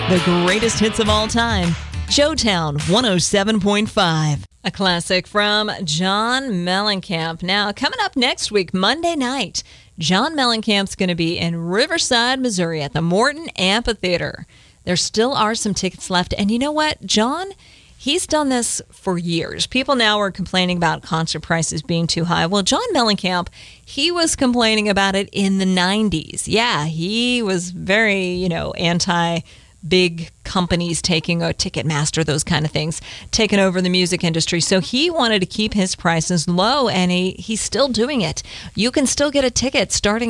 The greatest hits of all time. Showtown 107.5. A classic from John Mellencamp. Now, coming up next week, Monday night, John Mellencamp's going to be in Riverside, Missouri at the Morton Amphitheater. There still are some tickets left. And you know what? John, he's done this for years. People now are complaining about concert prices being too high. Well, John Mellencamp, he was complaining about it in the 90s. Yeah, he was very, anti big companies taking a Ticketmaster, those kind of things, taking over the music industry. So he wanted to keep his prices low, and he's still doing it. You can still get a ticket starting